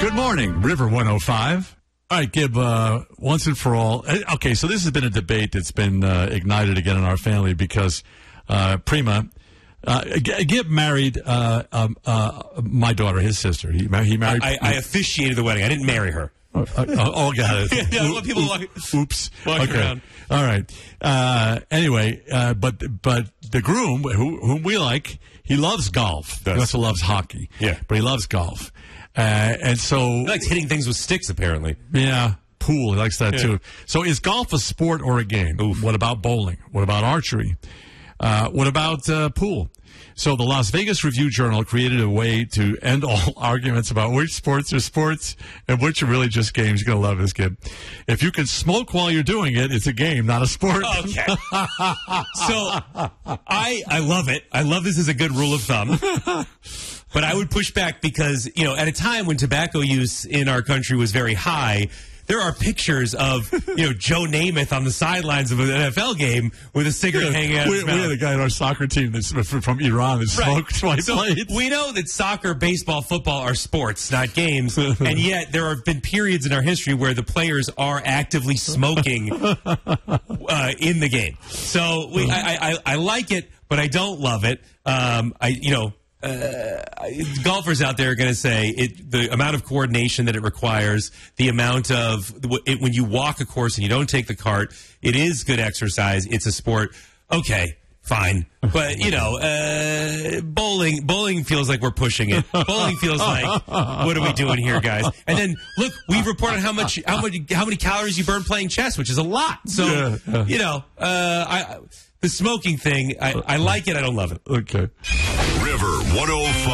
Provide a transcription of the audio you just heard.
Good morning, River 105. All right, Gib, once and for all. Okay, so this has been a debate that's been ignited again in our family because Prima, Gib married my daughter, his sister. He married. I officiated the wedding. I didn't marry her. Got it. Yeah, I want people Oops. walk around. All right. Anyway, but the groom, whom we like, he loves golf. He also loves hockey. Yeah. But he loves golf. And so... He likes hitting things with sticks, apparently. Yeah. Pool. He likes that, too. So is golf a sport or a game? Oof. What about bowling? What about archery? What about pool? So the Las Vegas Review-Journal created a way to end all arguments about which sports are sports and which are really just games. You're going to love this, kid. If you can smoke while you're doing it, it's a game, not a sport. Okay. So I love it. I love this as a good rule of thumb. But I would push back because, at a time when tobacco use in our country was very high, there are pictures of, Joe Namath on the sidelines of an NFL game with a cigarette hanging out of his mouth. We had a guy on our soccer team that's from Iran that smoked while he played. We know that soccer, baseball, football are sports, not games, and yet there have been periods in our history where the players are actively smoking in the game. So I like it, but I don't love it. Golfers out there are going to say the amount of coordination that it requires, the amount of when you walk a course and you don't take the cart, it is good exercise. It's a sport. Okay, fine, but bowling feels like we're pushing it. Bowling feels like, what are we doing here, guys? And then look, we've reported how many calories you burn playing chess, which is a lot. So the smoking thing, I like it. I don't love it. Okay. River 105.